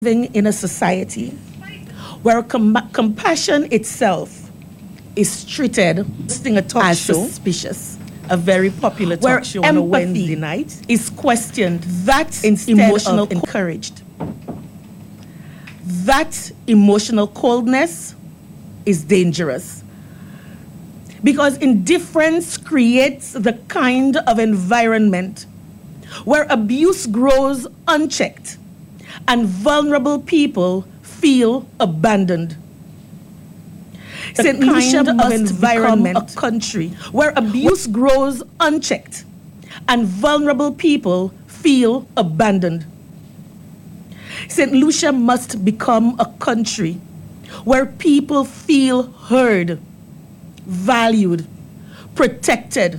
living in a society where compassion itself is treated as suspicious. A very popular talk show on a Wednesday night is questioned. That instead of encouraged. That emotional coldness is dangerous because indifference creates the kind of environment where abuse grows unchecked and vulnerable people feel abandoned. St. Lucia must become a country where abuse grows unchecked and vulnerable people feel abandoned. St. Lucia must become a country where people feel heard, valued, protected.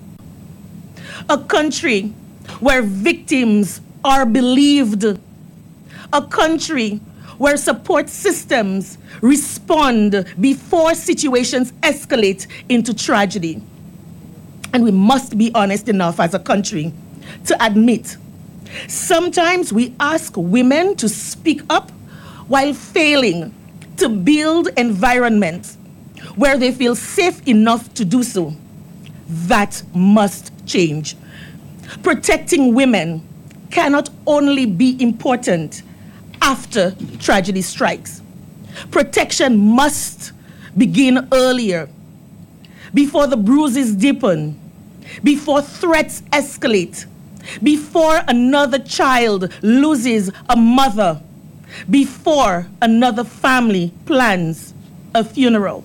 A country where victims are believed. A country where support systems respond before situations escalate into tragedy. And we must be honest enough as a country to admit sometimes we ask women to speak up while failing to build environments where they feel safe enough to do so. That must change. Protecting women cannot only be important after tragedy strikes. Protection must begin earlier, before the bruises deepen, before threats escalate, before another child loses a mother, before another family plans a funeral.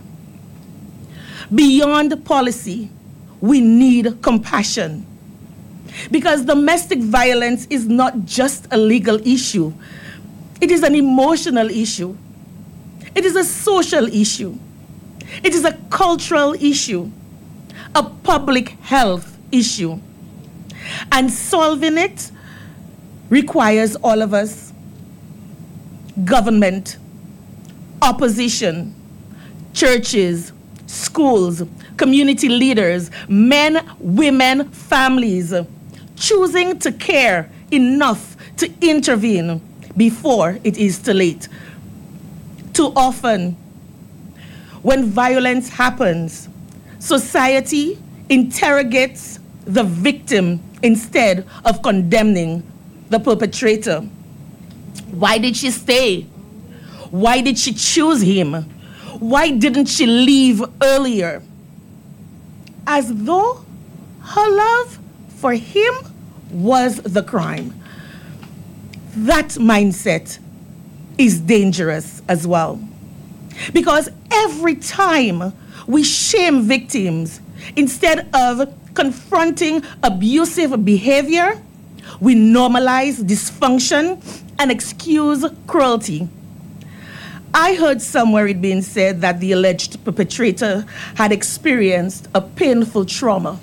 Beyond policy, we need compassion. Because domestic violence is not just a legal issue, it is an emotional issue. It is a social issue. It is a cultural issue, a public health issue. And solving it requires all of us: government, opposition, churches, schools, community leaders, men, women, families, choosing to care enough to intervene before it is too late. Too often, when violence happens, society interrogates the victim instead of condemning the perpetrator. Why did she stay? Why did she choose him? Why didn't she leave earlier? As though her love for him was the crime. That mindset is dangerous as well. Because every time we shame victims, instead of confronting abusive behavior, we normalize dysfunction and excuse cruelty. I heard somewhere it being said that the alleged perpetrator had experienced a painful trauma.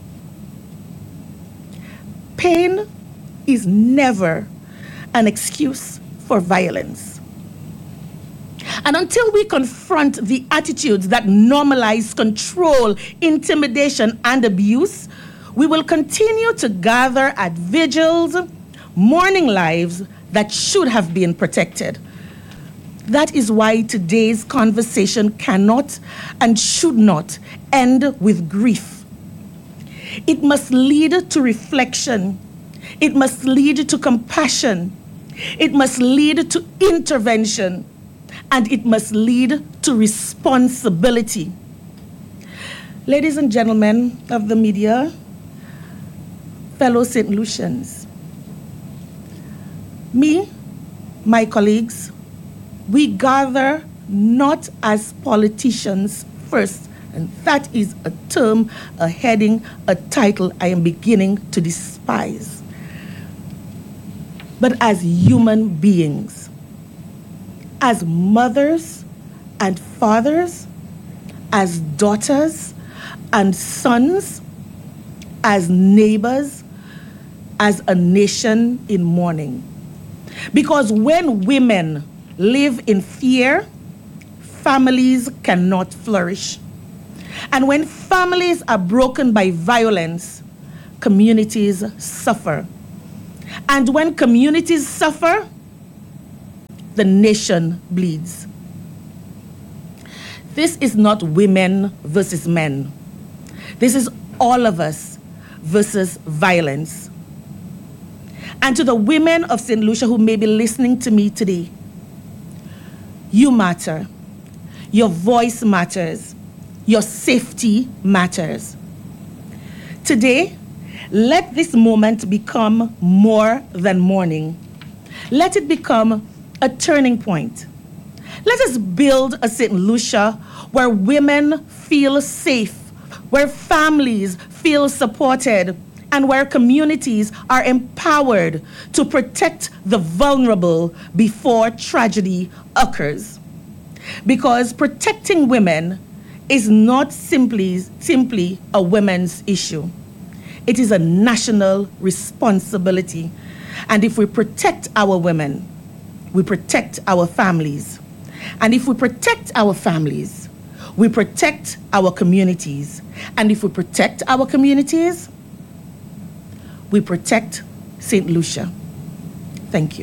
Pain is never an excuse for violence. And until we confront the attitudes that normalize control, intimidation, and abuse, we will continue to gather at vigils, mourning lives that should have been protected. That is why today's conversation cannot and should not end with grief. It must lead to reflection. It must lead to compassion. It must lead to intervention. And it must lead to responsibility. Ladies and gentlemen of the media, fellow St. Lucians, me, my colleagues, we gather not as politicians first, and that is a term, a heading, a title I am beginning to despise, but as human beings, as mothers and fathers, as daughters and sons, as neighbors, as a nation in mourning. Because when women live in fear, families cannot flourish. And when families are broken by violence, communities suffer. And when communities suffer, the nation bleeds. This is not women versus men. This is all of us versus violence. And to the women of St. Lucia who may be listening to me today, you matter. Your voice matters. Your safety matters. Today, let this moment become more than mourning. Let it become a turning point. Let us build a St. Lucia where women feel safe, where families feel supported, and where communities are empowered to protect the vulnerable before tragedy occurs. Because protecting women is not simply a women's issue. It is a national responsibility. And if we protect our women, we protect our families. And if we protect our families, we protect our communities. And if we protect our communities, we protect St. Lucia. Thank you.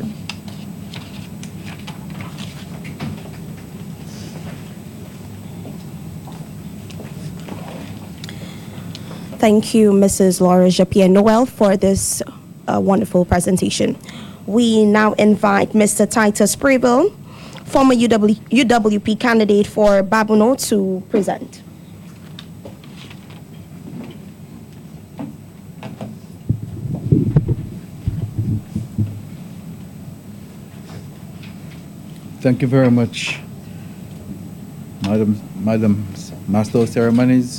Thank you, Mrs. Laura Japien Noel, for this wonderful presentation. We now invite Mr. Titus Preble, former UWP candidate for Babuno, to present. Thank you very much, Madam Master of Ceremonies,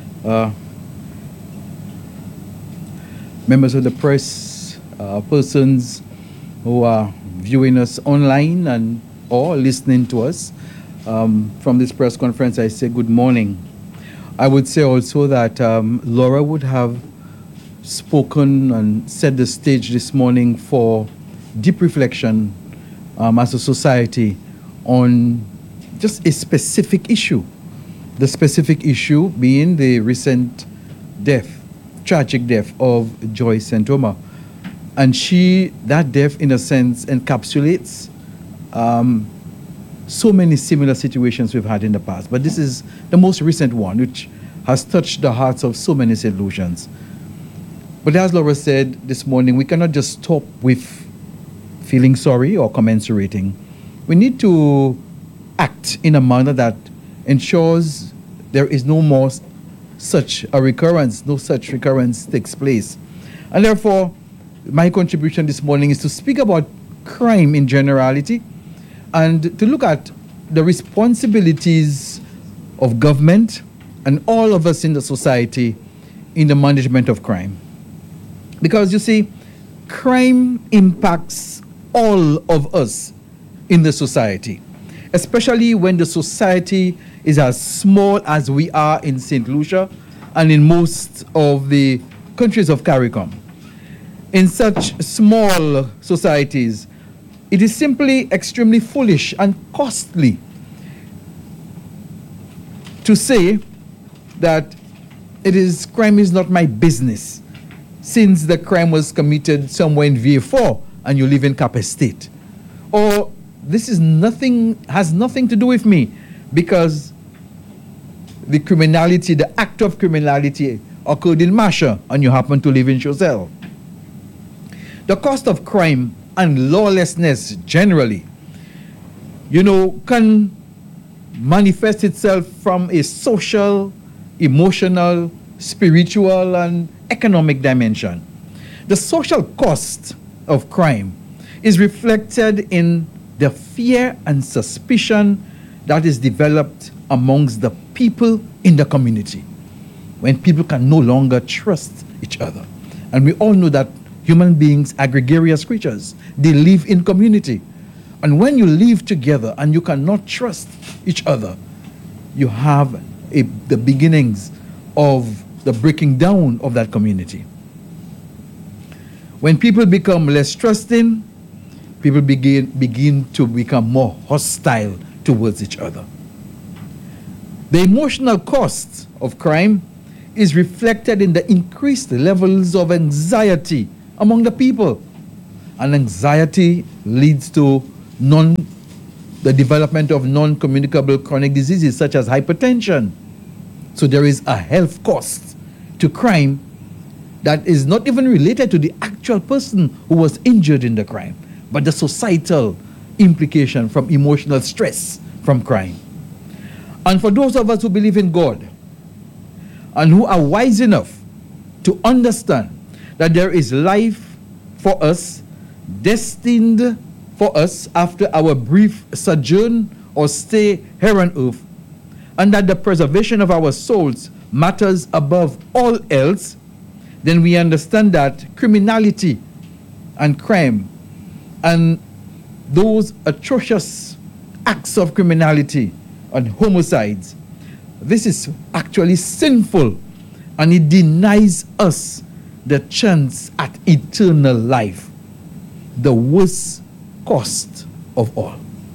members of the press, persons who are viewing us online and or listening to us. From this press conference, I say good morning. I would say also that Laura would have spoken and set the stage this morning for deep reflection as a society on just a specific issue. The specific issue being the recent tragic death of Joyce Santoma. And that death in a sense encapsulates so many similar situations we've had in the past. But this is the most recent one, which has touched the hearts of so many St. Lucians. But as Laura said this morning, we cannot just stop with feeling sorry or commensurating. We need to act in a manner that ensures there is no more such a recurrence, no such recurrence takes place. And therefore, my contribution this morning is to speak about crime in generality and to look at the responsibilities of government and all of us in the society in the management of crime. Because you see, crime impacts all of us in the society, especially when the society is as small as we are in St. Lucia and in most of the countries of CARICOM. In such small societies, it is simply extremely foolish and costly to say that crime is not my business, since the crime was committed somewhere in VA4 and you live in Cap Estate. Or this has nothing to do with me because the act of criminality occurred in Masha and you happen to live in Choiseul. The cost of crime and lawlessness generally, can manifest itself from a social, emotional, spiritual, and economic dimension. The social cost of crime is reflected in the fear and suspicion that is developed amongst the people in the community when people can no longer trust each other. And we all know that human beings are gregarious creatures. They live in community. And when you live together and you cannot trust each other, you have the beginnings of the breaking down of that community. When people become less trusting, people begin to become more hostile towards each other. The emotional cost of crime is reflected in the increased levels of anxiety among the people. And anxiety leads to the development of non-communicable chronic diseases such as hypertension. So there is a health cost to crime that is not even related to the actual person who was injured in the crime, but the societal implication from emotional stress from crime. And for those of us who believe in God and who are wise enough to understand that there is life for us, destined for us after our brief sojourn or stay here on earth, and that the preservation of our souls matters above all else, then we understand that criminality and crime and those atrocious acts of criminality and homicides, this is actually sinful, and it denies us the chance at eternal life, the worst cost of all.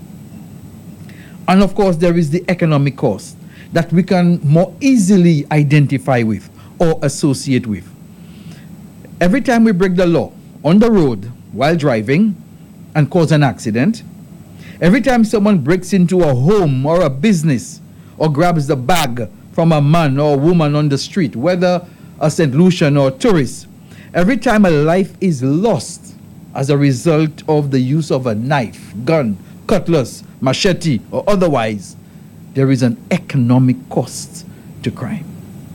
And of course, there is the economic cost that we can more easily identify with or associate with. Every time we break the law on the road while driving and cause an accident, every time someone breaks into a home or a business or grabs the bag from a man or a woman on the street, whether a St. Lucian or tourist, every time a life is lost as a result of the use of a knife, gun, cutlass, machete, or otherwise, there is an economic cost to crime.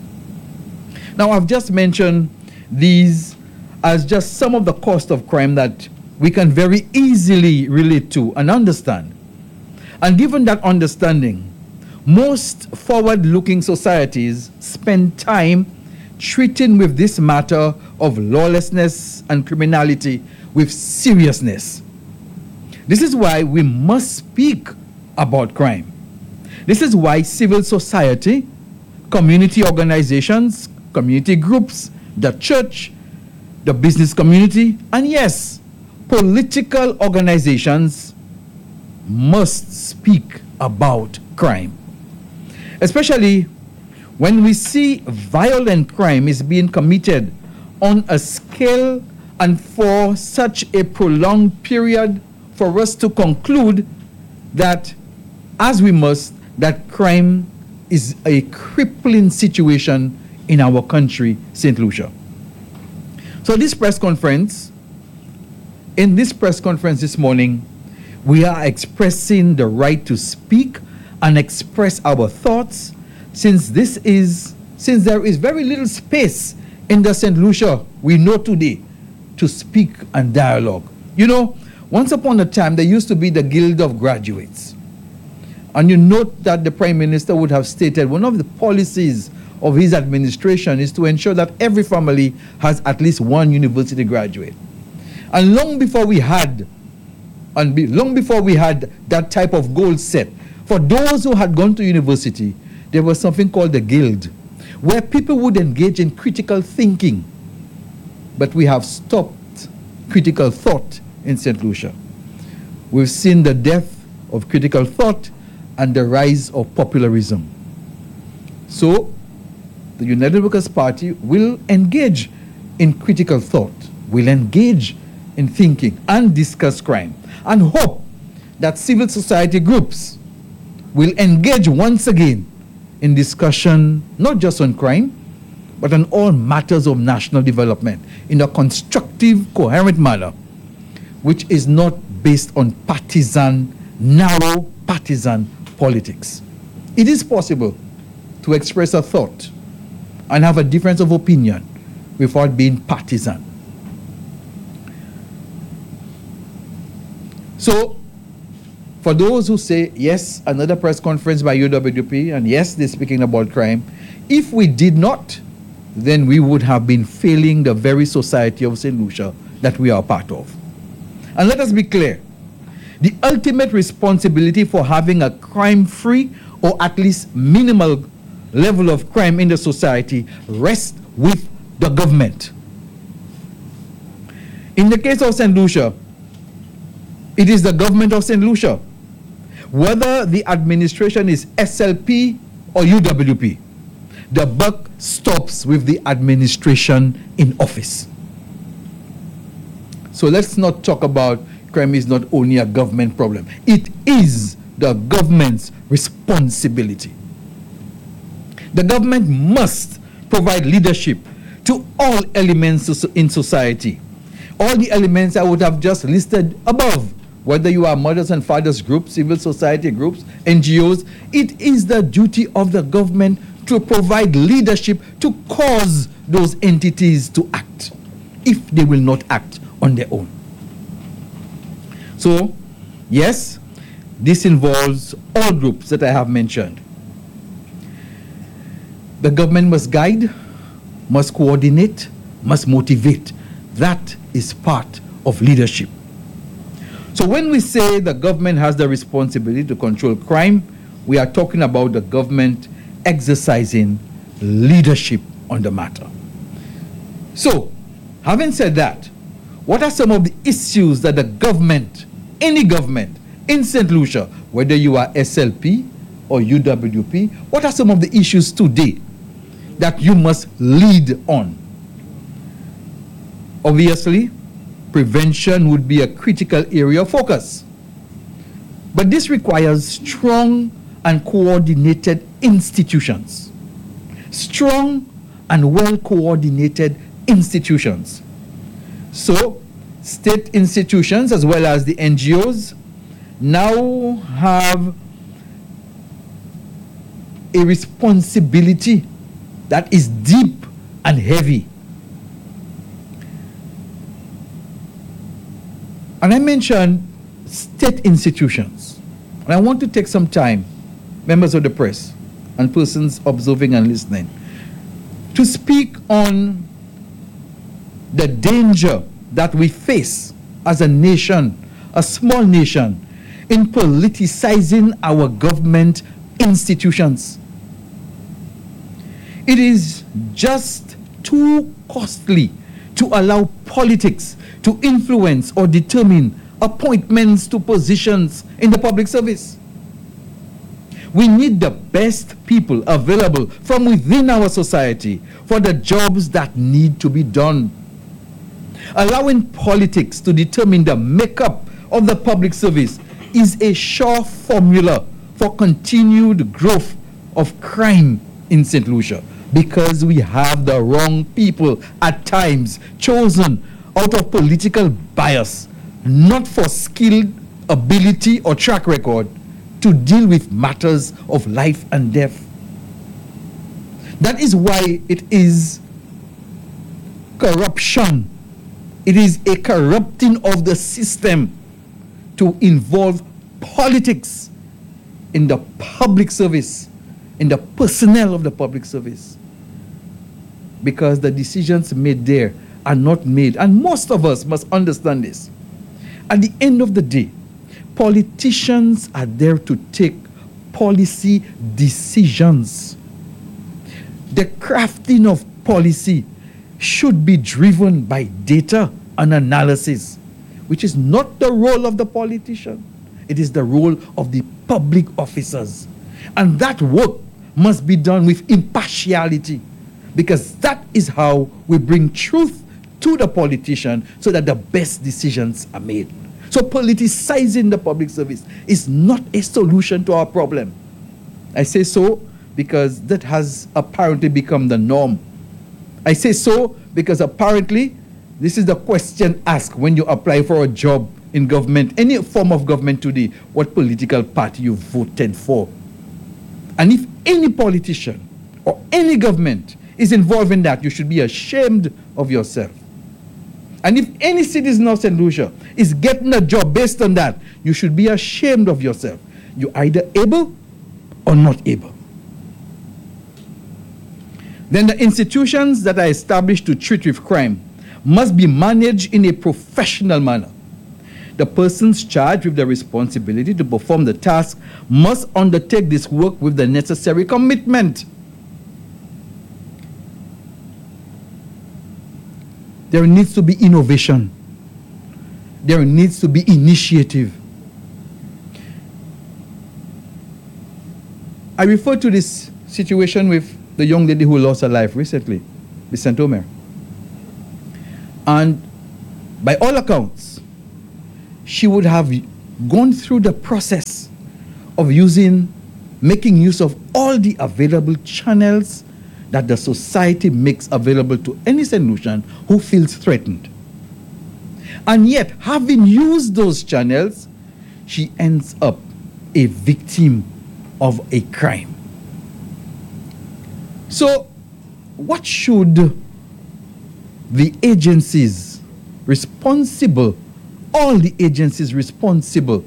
Now, I've just mentioned these as just some of the cost of crime that we can very easily relate to and understand. And given that understanding, most forward-looking societies spend time treating with this matter of lawlessness and criminality with seriousness. This is why we must speak about crime. This is why civil society, community organizations, community groups, the church, the business community, and yes, political organizations must speak about crime. Especially when we see violent crime is being committed on a scale and for such a prolonged period for us to conclude that, as we must, that crime is a crippling situation in our country, St. Lucia. So in this press conference this morning, we are expressing the right to speak and express our thoughts, since there is very little space in the St. Lucia we know today to speak and dialogue. You know, once upon a time, there used to be the Guild of Graduates. And you note that the Prime Minister would have stated one of the policies of his administration is to ensure that every family has at least one university graduate. And long before we had that type of goal set, for those who had gone to university, there was something called the Guild, where people would engage in critical thinking. But we have stopped critical thought in St. Lucia. We've seen the death of critical thought and the rise of popularism. So, the United Workers' Party will engage in critical thought, will engage in thinking and discuss crime, and hope that civil society groups will engage once again in discussion, not just on crime, but on all matters of national development in a constructive, coherent manner, which is not based on narrow partisan politics. It is possible to express a thought and have a difference of opinion without being partisan. So, for those who say, yes, another press conference by UWP, and yes, they're speaking about crime, if we did not, then we would have been failing the very society of St. Lucia that we are part of. And let us be clear, the ultimate responsibility for having a crime-free or at least minimal level of crime in the society rests with the government. In the case of St. Lucia, it is the government of St. Lucia, whether the administration is SLP or UWP. The buck stops with the administration in office. So let's not talk about crime is not only a government problem. It is the government's responsibility. The government must provide leadership to all elements in society. All the elements I would have just listed above, whether you are mothers and fathers groups, civil society groups, NGOs, it is the duty of the government to provide leadership to cause those entities to act, if they will not act on their own. So, yes, this involves all groups that I have mentioned. The government must guide, must coordinate, must motivate. That is part of leadership. So when we say the government has the responsibility to control crime, we are talking about the government exercising leadership on the matter. So, having said that, what are some of the issues that the government, any government in St. Lucia, whether you are SLP or UWP, what are some of the issues today that you must lead on? Obviously, prevention would be a critical area of focus. But this requires strong and coordinated institutions. Strong and well-coordinated institutions. So, state institutions as well as the NGOs now have a responsibility that is deep and heavy. And I mentioned state institutions. And I want to take some time, members of the press and persons observing and listening, to speak on the danger that we face as a nation, a small nation, in politicizing our government institutions. It is just too costly to allow politics to influence or determine appointments to positions in the public service. We need the best people available from within our society for the jobs that need to be done. Allowing politics to determine the makeup of the public service is a sure formula for continued growth of crime in St. Lucia, because we have the wrong people at times chosen out of political bias, not for skill, ability, or track record to deal with matters of life and death. That is why it is corruption. It is a corrupting of the system to involve politics in the public service, in the personnel of the public service. Because the decisions made there are not made, and most of us must understand this. At the end of the day, politicians are there to take policy decisions. The crafting of policy should be driven by data and analysis, which is not the role of the politician. It is the role of the public officers. And that work must be done with impartiality, because that is how we bring truth to the politician so that the best decisions are made. So politicizing the public service is not a solution to our problem. I say so because that has apparently become the norm. I say so because apparently this is the question asked when you apply for a job in government, any form of government today, what political party you voted for. And if any politician or any government is involved in that, you should be ashamed of yourself. And if any citizen of St. Lucia is getting a job based on that, you should be ashamed of yourself. You're either able or not able. Then the institutions that are established to treat with crime must be managed in a professional manner. The persons charged with the responsibility to perform the task must undertake this work with the necessary commitment. There needs to be innovation. There needs to be initiative. I refer to this situation with the young lady who lost her life recently, Miss St. Omer. And by all accounts, she would have gone through the process of making use of all the available channels that the society makes available to any St. Lucian who feels threatened. And yet, having used those channels, she ends up a victim of a crime. So, what should the agencies responsible, all the agencies responsible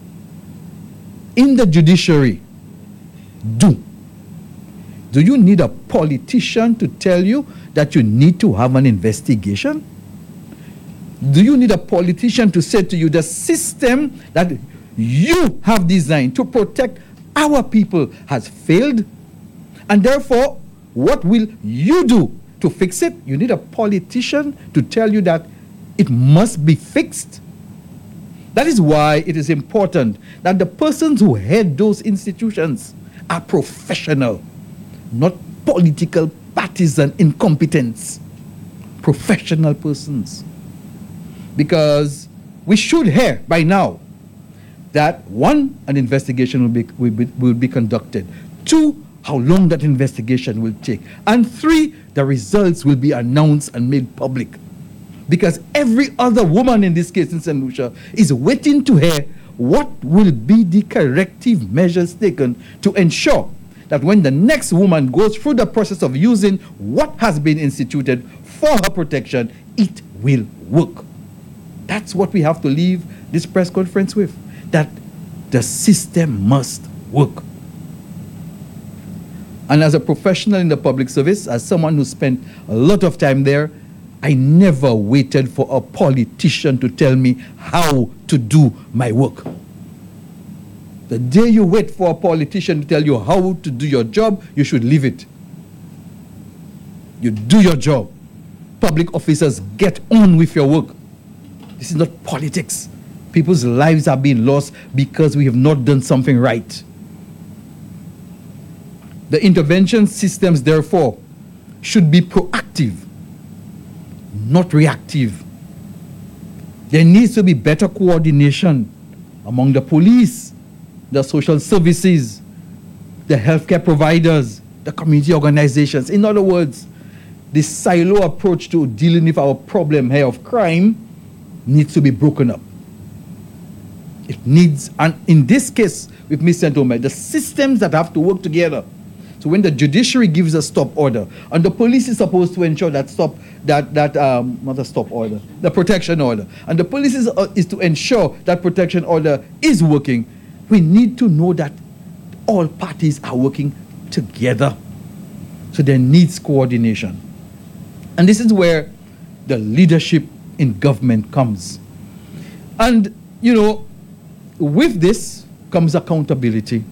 in the judiciary do? Do you need a politician to tell you that you need to have an investigation? Do you need a politician to say to you the system that you have designed to protect our people has failed? And therefore, what will you do to fix it? You need a politician to tell you that it must be fixed. That is why it is important that the persons who head those institutions are professional, not political partisan incompetence. Professional persons. Because we should hear by now that one, an investigation will be conducted. Two, how long that investigation will take. And three, the results will be announced and made public. Because every other woman in this case in St. Lucia is waiting to hear what will be the corrective measures taken to ensure that when the next woman goes through the process of using what has been instituted for her protection, it will work. That's what we have to leave this press conference with, that the system must work. And as a professional in the public service, as someone who spent a lot of time there, I never waited for a politician to tell me how to do my work. The day you wait for a politician to tell you how to do your job, you should leave it. You do your job. Public officers, get on with your work. This is not politics. People's lives are being lost because we have not done something right. The intervention systems, therefore, should be proactive, not reactive. There needs to be better coordination among the police, the social services, the healthcare providers, the community organizations. In other words, this silo approach to dealing with our problem here of crime needs to be broken up. It needs, and in this case with Ms. St. Omer, the systems that have to work together. So when the judiciary gives a stop order, and the police is supposed to ensure that the protection order, and the police is to ensure that protection order is working, we need to know that all parties are working together. So there needs coordination. And this is where the leadership in government comes. And, you know, with this comes accountability.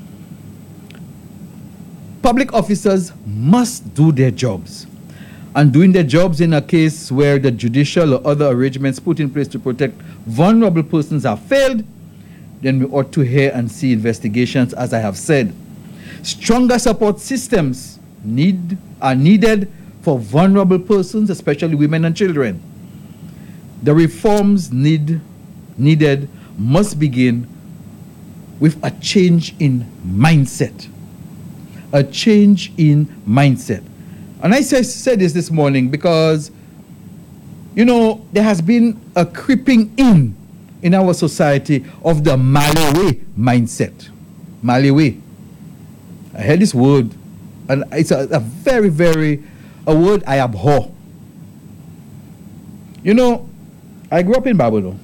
Public officers must do their jobs. And doing their jobs in a case where the judicial or other arrangements put in place to protect vulnerable persons have failed, then we ought to hear and see investigations, as I have said. Stronger support systems are needed for vulnerable persons, especially women and children. The reforms needed must begin with a change in mindset. A change in mindset. And I said this morning because, you know, there has been a creeping in our society of the Maliwe mindset. Maliwe. I heard this word, and it's a very, very, a word I abhor. You know, I grew up in Babylon,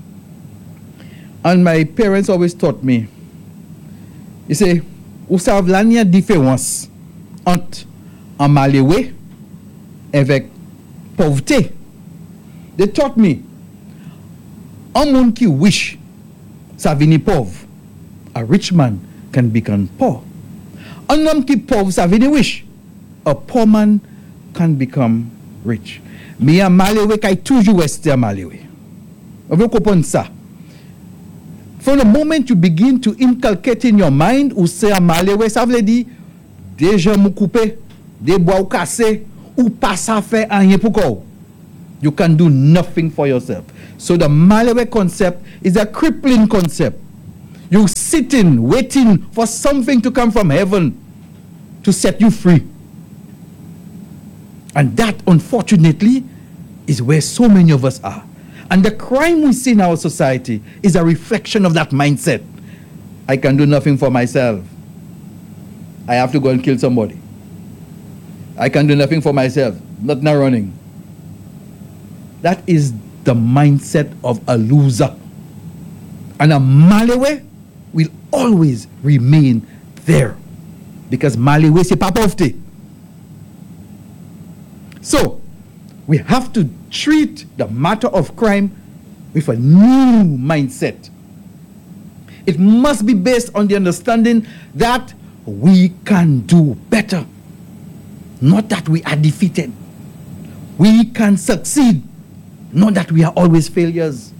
and my parents always taught me, you say, ou savent la différence entre un Maliwe avec pauvreté. They taught me, un monde qui wish sa vini pauvre, a rich man can become poor. Un homme qui pauvre sa vini wish, a poor man can become rich. Mais un Maliwe qui toujours resté un Maliwe. Vous comprenez ça? From the moment you begin to inculcate in your mind ou c'est un Maliwe, ça veut dire des gens mou coupé, des bois ou cassé, ou pas ça fait rien pour quoi. You can do nothing for yourself. So the Malewe concept is a crippling concept. You sitting, waiting for something to come from heaven to set you free. And that, unfortunately, is where so many of us are. And the crime we see in our society is a reflection of that mindset. I can do nothing for myself. I have to go and kill somebody. I can do nothing for myself. Not now running. That is the mindset of a loser. And a Malewe will always remain there. Because Malewe c'est pas pauvreté. So, we have to treat the matter of crime with a new mindset. It must be based on the understanding that we can do better. Not that we are defeated. We can succeed. Not that we are always failures.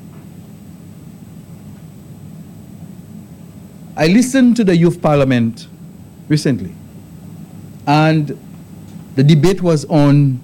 I listened to the Youth Parliament recently, and the debate was on,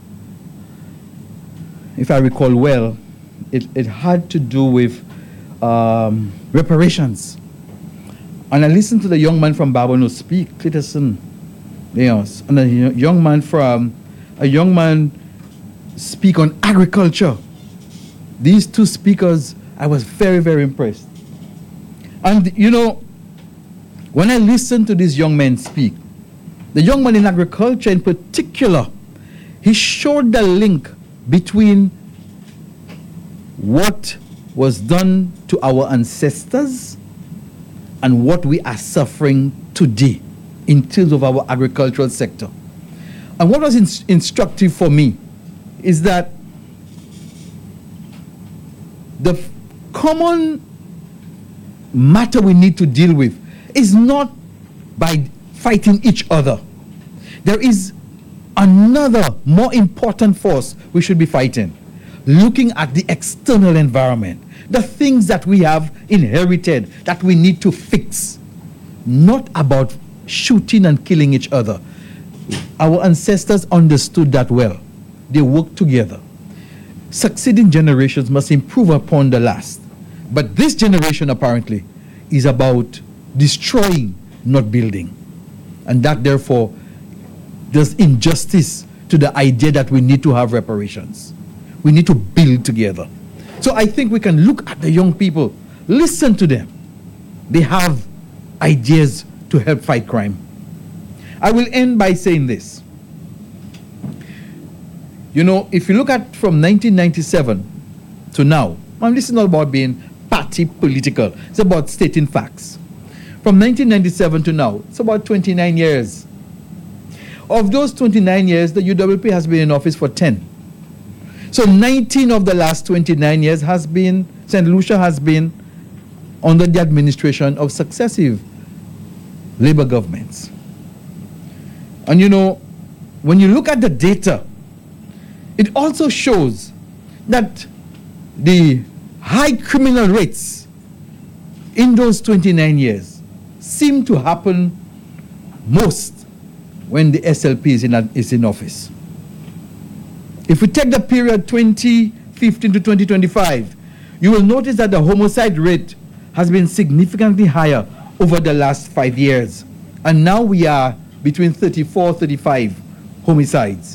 if I recall well, it had to do with reparations. And I listened to the young man from Babonneau speak, Clitterson, yes, and a young man speak on agriculture. These two speakers, I was very, very impressed. And you know, when I listened to these young men speak, the young man in agriculture in particular, he showed the link between what was done to our ancestors and what we are suffering today in terms of our agricultural sector. And what was instructive for me is that the common matter we need to deal with is not by fighting each other. There is another more important force we should be fighting, looking at the external environment, the things that we have inherited that we need to fix, not about shooting and killing each other. Our ancestors understood that well. They worked together. Succeeding generations must improve upon the last. But this generation apparently is about destroying, not building. And that therefore does injustice to the idea that we need to have reparations. We need to build together. So I think we can look at the young people, listen to them. They have ideas to help fight crime. I will end by saying this. You know, if you look at from 1997 to now, and this is not about being party political, it's about stating facts. From 1997 to now, it's about 29 years. Of those 29 years, the UWP has been in office for 10. So 19 of the last 29 years has been, St. Lucia has been under the administration of successive Labour governments. And you know, when you look at the data, it also shows that the high criminal rates in those 29 years seem to happen most when the SLP is in office. If we take the period 2015 to 2025, you will notice that the homicide rate has been significantly higher over the last 5 years. And now we are between 34, 35 homicides.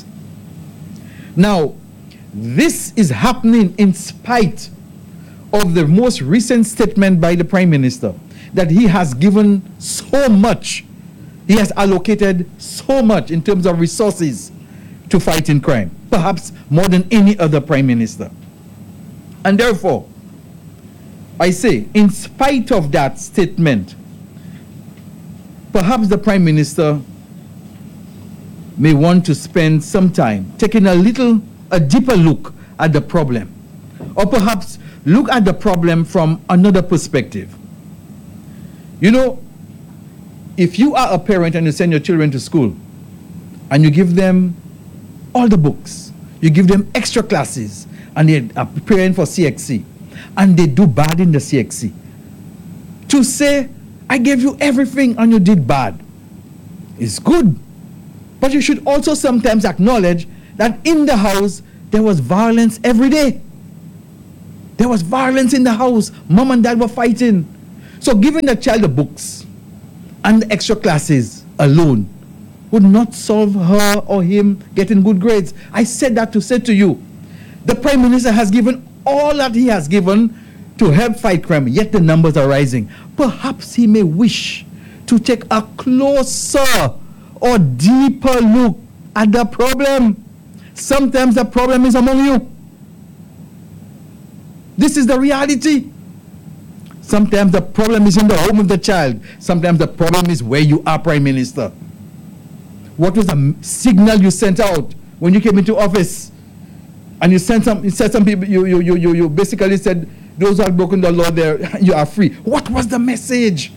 Now, this is happening in spite of the most recent statement by the Prime Minister that he has given so much, he has allocated so much in terms of resources to fighting crime, perhaps more than any other Prime Minister. And therefore, I say, in spite of that statement, perhaps the Prime Minister may want to spend some time taking a deeper look at the problem, or perhaps look at the problem from another perspective. You know, if you are a parent and you send your children to school and you give them all the books, you give them extra classes, and they are preparing for CXC, and they do bad in the CXC, to say, I gave you everything and you did bad, is good. But you should also sometimes acknowledge that in the house there was violence every day. There was violence in the house. Mom and dad were fighting. So giving the child the books and the extra classes alone would not solve her or him getting good grades. I said that to say to you, the Prime Minister has given all that he has given to help fight crime, yet the numbers are rising. Perhaps he may wish to take a closer or deeper look at the problem. Sometimes the problem is among you. This is the reality. Sometimes the problem is in the home of the child. Sometimes the problem is where you are, Prime Minister. What was the signal you sent out when you came into office? And you said some people, you basically said, those who have broken the law there, you are free. What was the message?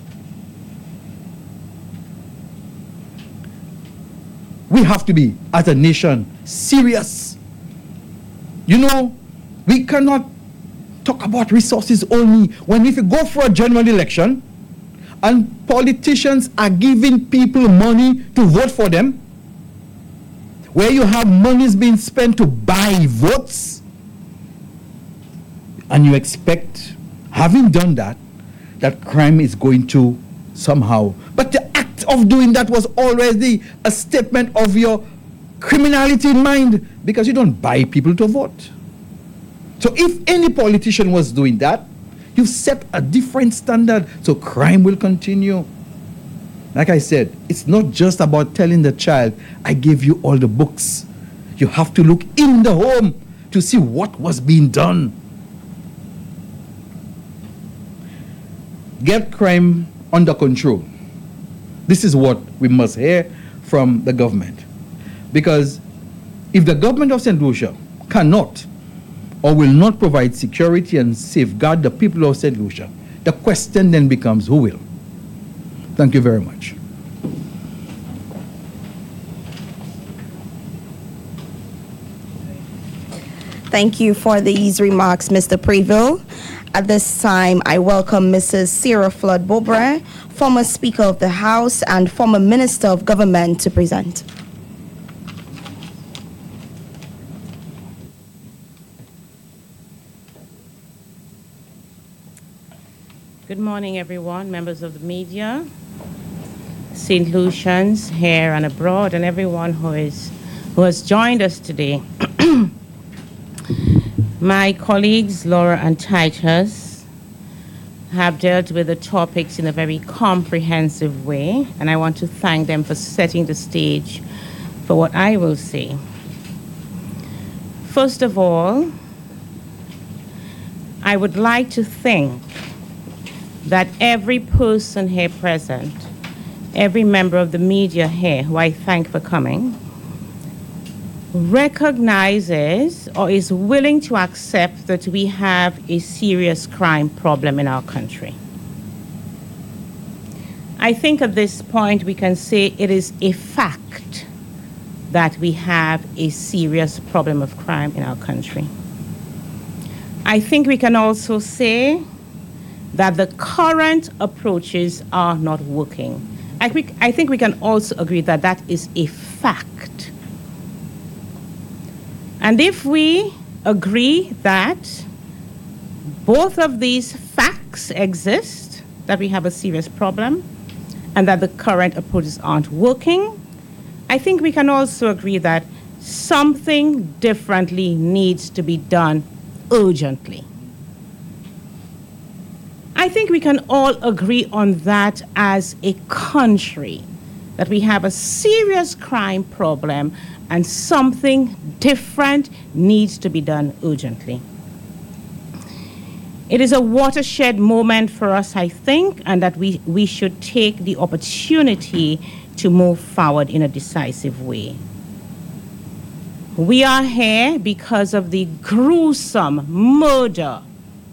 We have to be, as a nation, serious. You know, we cannot talk about resources only when if you go for a general election and politicians are giving people money to vote for them, where you have monies being spent to buy votes, and you expect, having done that, that crime is going to somehow. But the act of doing that was already a statement of your criminality in mind, because you don't buy people to vote. So if any politician was doing that, you've set a different standard, so crime will continue. Like I said, it's not just about telling the child, I gave you all the books. You have to look in the home to see what was being done. Get crime under control. This is what we must hear from the government. Because if the government of St. Lucia cannot or will not provide security and safeguard the people of St. Lucia, the question then becomes, who will? Thank you very much. Thank you for these remarks, Mr. Prevost. At this time, I welcome Mrs. Sarah Flood Bobre, former Speaker of the House and former Minister of Government, to present. Good morning, everyone, members of the media, St. Lucians here and abroad, and everyone who has joined us today. My colleagues, Laura and Titus, have dealt with the topics in a very comprehensive way, and I want to thank them for setting the stage for what I will say. First of all, I would like to think that every person here present, every member of the media here, who I thank for coming, recognizes or is willing to accept that we have a serious crime problem in our country. I think at this point we can say it is a fact that we have a serious problem of crime in our country. I think we can also say that the current approaches are not working. I think we can also agree that that is a fact. And if we agree that both of these facts exist, that we have a serious problem, and that the current approaches aren't working, I think we can also agree that something differently needs to be done urgently. I think we can all agree on that as a country, that we have a serious crime problem and something different needs to be done urgently. It is a watershed moment for us, I think, and that we should take the opportunity to move forward in a decisive way. We are here because of the gruesome murder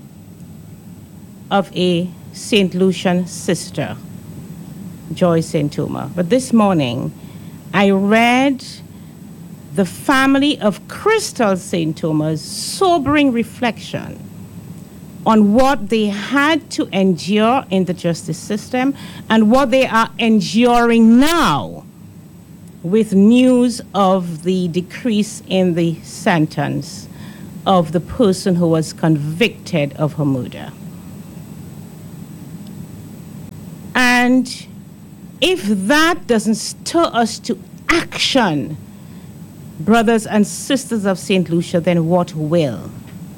of a St. Lucian sister, Joy St. Omer. But this morning, I read the family of Crystal St. Omer's sobering reflection on what they had to endure in the justice system and what they are enduring now with news of the decrease in the sentence of the person who was convicted of her murder. And if that doesn't stir us to action, brothers and sisters of St. Lucia, then what will?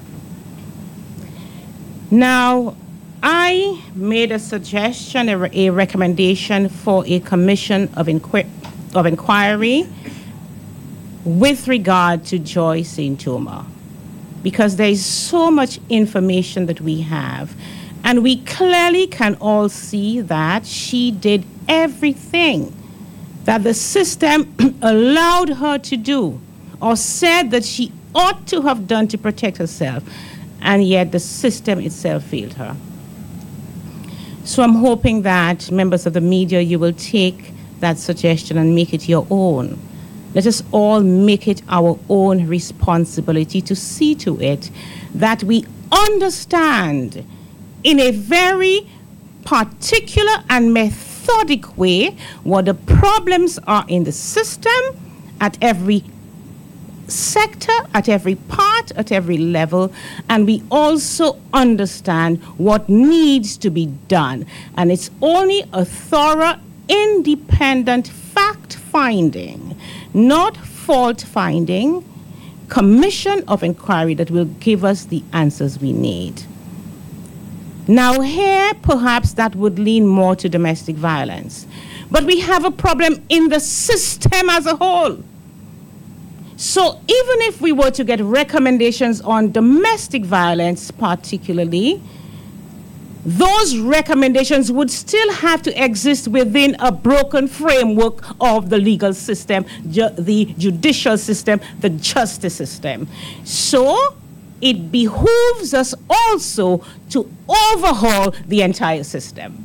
Now, I made a suggestion, a recommendation for a commission of inquiry with regard to Joy St. Omer, because there is so much information that we have, and we clearly can all see that she did everything that the system allowed her to do or said that she ought to have done to protect herself, and yet the system itself failed her. So I'm hoping that members of the media, you will take that suggestion and make it your own. Let us all make it our own responsibility to see to it that we understand in a very particular and methodic way what the problems are in the system at every sector, at every part, at every level, and we also understand what needs to be done. And it's only a thorough, independent fact-finding, not fault-finding, commission of inquiry that will give us the answers we need. Now here, perhaps that would lean more to domestic violence. But we have a problem in the system as a whole. So even if we were to get recommendations on domestic violence particularly, those recommendations would still have to exist within a broken framework of the legal system, the judicial system, the justice system. So it behooves us also to overhaul the entire system.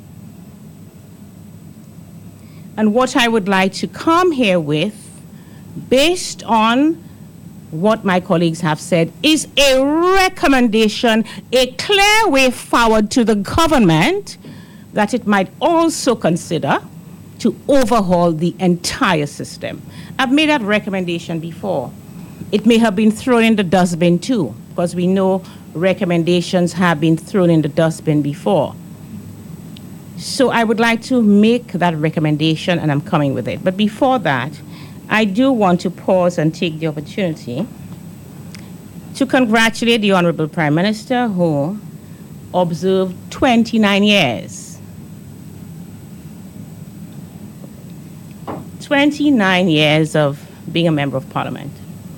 And what I would like to come here with, based on what my colleagues have said, is a recommendation, a clear way forward to the government that it might also consider to overhaul the entire system. I've made that recommendation before. It may have been thrown in the dustbin too, because we know recommendations have been thrown in the dustbin before. So I would like to make that recommendation, and I'm coming with it. But before that, I do want to pause and take the opportunity to congratulate the Honorable Prime Minister, who observed 29 years. 29 years of being a Member of Parliament.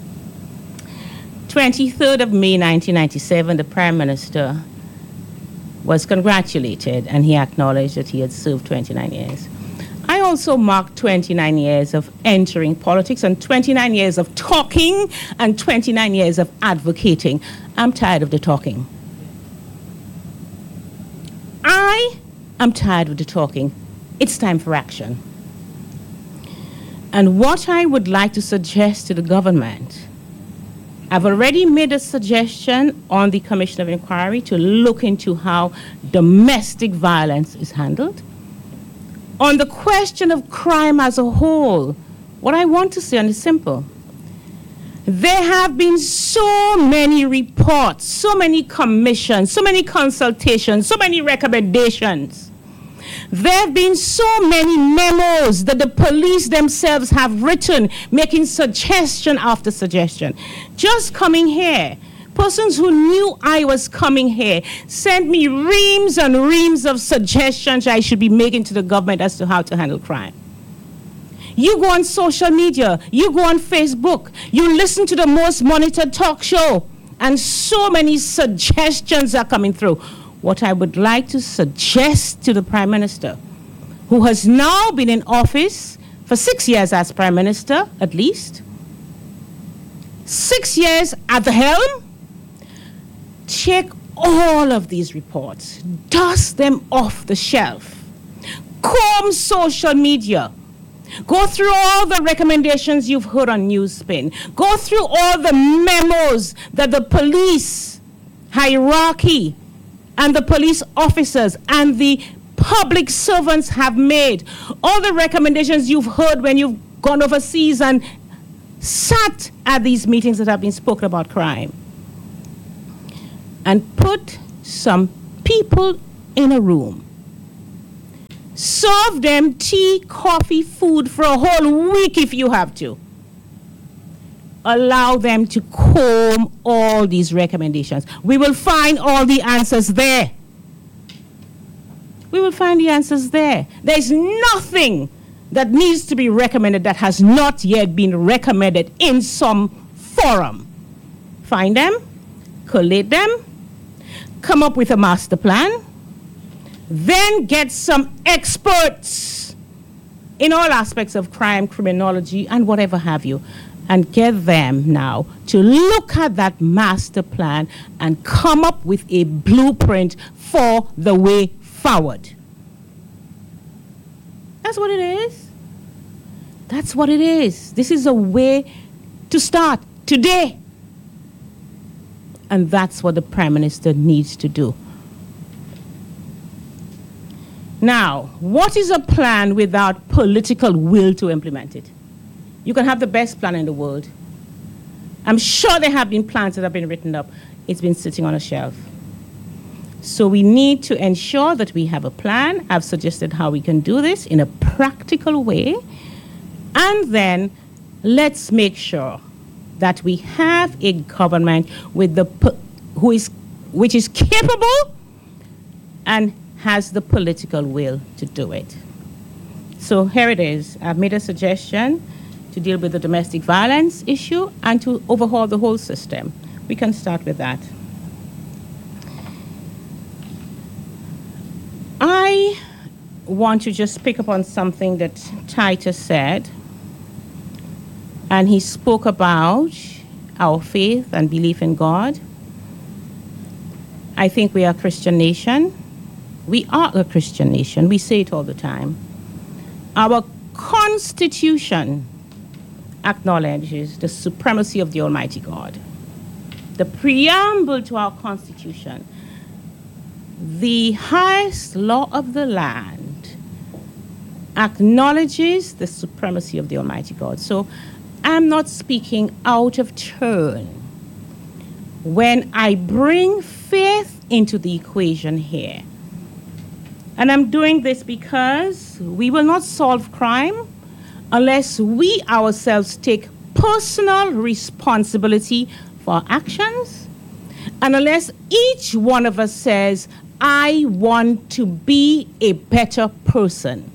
23rd of May 1997, the Prime Minister was congratulated, and he acknowledged that he had served 29 years. I also marked 29 years of entering politics and 29 years of talking and 29 years of advocating. I'm tired of the talking. I am tired of the talking. It's time for action. And what I would like to suggest to the government, I've already made a suggestion on the Commission of Inquiry to look into how domestic violence is handled. On the question of crime as a whole, what I want to say is simple. There have been so many reports, so many commissions, so many consultations, so many recommendations. There have been so many memos that the police themselves have written, making suggestion after suggestion. Just coming here, persons who knew I was coming here sent me reams and reams of suggestions I should be making to the government as to how to handle crime. You go on social media, you go on Facebook, you listen to the most monitored talk show, and so many suggestions are coming through. What I would like to suggest to the Prime Minister, who has now been in office for 6 years as Prime Minister, at least, 6 years at the helm, take all of these reports, dust them off the shelf, comb social media, go through all the recommendations you've heard on Newspin, go through all the memos that the police hierarchy and the police officers and the public servants have made, all the recommendations you've heard when you've gone overseas and sat at these meetings that have been spoken about crime. and put some people in a room. Serve them tea, coffee, food for a whole week if you have to. Allow them to comb all these recommendations. We will find all the answers there. We will find the answers there. There's nothing that needs to be recommended that has not yet been recommended in some forum. Find them, collate them, come up with a master plan, then get some experts in all aspects of crime, criminology, and whatever have you, and get them now to look at that master plan and come up with a blueprint for the way forward. That's what it is. That's what it is. This is a way to start today. And that's what the Prime Minister needs to do. Now, what is a plan without political will to implement it? You can have the best plan in the world. I'm sure there have been plans that have been written up. It's been sitting on a shelf. So we need to ensure that we have a plan. I've suggested how we can do this in a practical way. And then let's make sure that we have a government with which is capable and has the political will to do it. So here it is. I've made a suggestion to deal with the domestic violence issue and to overhaul the whole system. We can start with that. I want to just pick up on something that Titus said. And he spoke about our faith and belief in God. I think we are a Christian nation. We are a Christian nation. We say it all the time. Our Constitution acknowledges the supremacy of the Almighty God. The preamble to our Constitution, the highest law of the land, acknowledges the supremacy of the Almighty God. So I'm not speaking out of turn when I bring faith into the equation here. And I'm doing this because we will not solve crime unless we ourselves take personal responsibility for our actions, and unless each one of us says, I want to be a better person.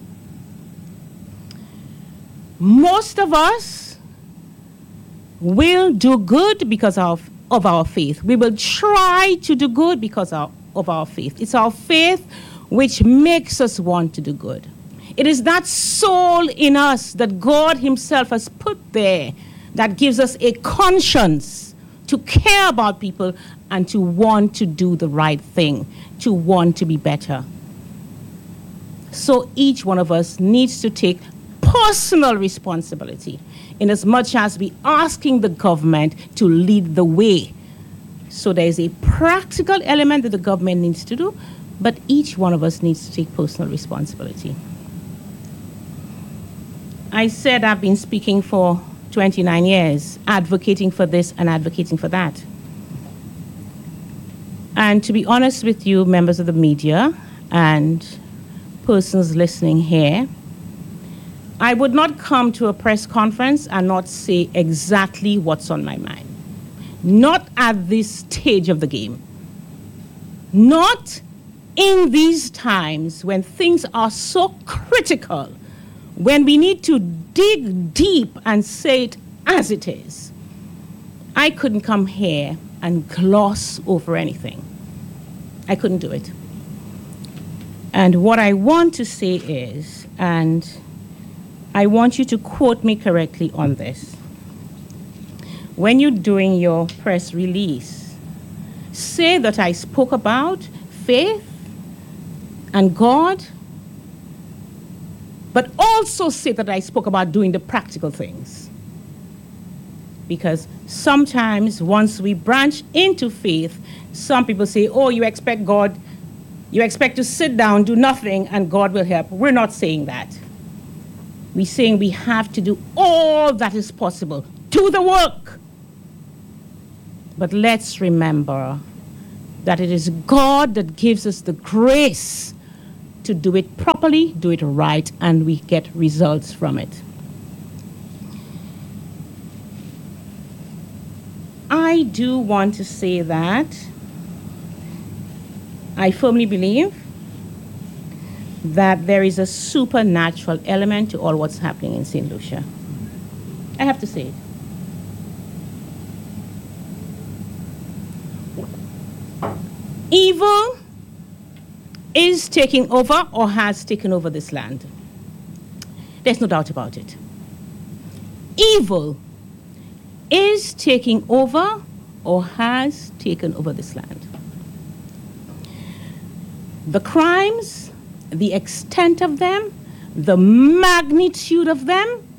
Most of us will do good because of our faith. We will try to do good because of our faith. It's our faith which makes us want to do good. It is that soul in us that God himself has put there that gives us a conscience to care about people and to want to do the right thing, to want to be better. So each one of us needs to take personal responsibility in as much as we asking the government to lead the way. So there is a practical element that the government needs to do, but each one of us needs to take personal responsibility. I said I've been speaking for 29 years, advocating for this and advocating for that. And to be honest with you, members of the media and persons listening here, I would not come to a press conference and not say exactly what's on my mind. Not at this stage of the game. Not in these times when things are so critical, when we need to dig deep and say it as it is. I couldn't come here and gloss over anything. I couldn't do it. And what I want to say is, and I want you to quote me correctly on this. When you're doing your press release, say that I spoke about faith and God, but also say that I spoke about doing the practical things. Because sometimes once we branch into faith, some people say, oh, you expect God, you expect to sit down, do nothing, and God will help. We're not saying that. We're saying we have to do all that is possible. Do the work. But let's remember that it is God that gives us the grace to do it properly, do it right, and we get results from it. I do want to say that I firmly believe that there is a supernatural element to all what's happening in St. Lucia. I have to say it. Evil is taking over or has taken over this land. There's no doubt about it. Evil is taking over or has taken over this land. The crimes, the extent of them, the magnitude of them